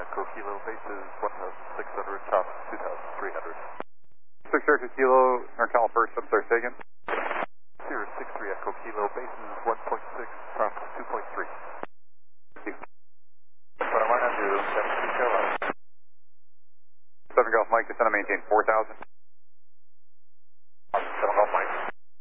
Echo Kilo, base is 1,600, top 2,300. 6 Kilo, NorCal first, I'm sorry, say again. Sierra 63 Echo Kilo, base is 1.6, top 2.3. What am I going to do? 7 Golf Mike, descend and maintain 4,000.